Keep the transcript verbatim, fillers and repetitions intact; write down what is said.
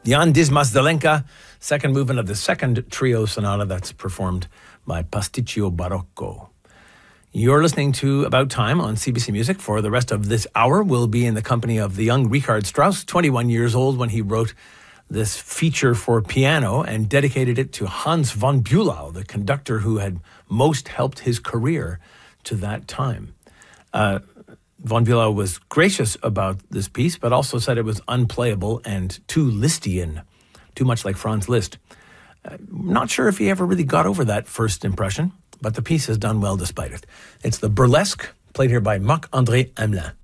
Jan Dismas Zelenka, second movement of the second trio sonata that's performed by Pasticcio Barocco. You're listening to About Time on C B C Music. For the rest of this hour, we'll be in the company of the young Richard Strauss, twenty-one years old when he wrote this feature for piano and dedicated it to Hans von Bülow, the conductor who had most helped his career to that time. Uh, von Bülow was gracious about this piece, but also said it was unplayable and too Lisztian, too much like Franz Liszt. Uh, not sure if he ever really got over that first impression, but the piece has done well despite it. It's the Burlesque, played here by Marc-André Hamelin.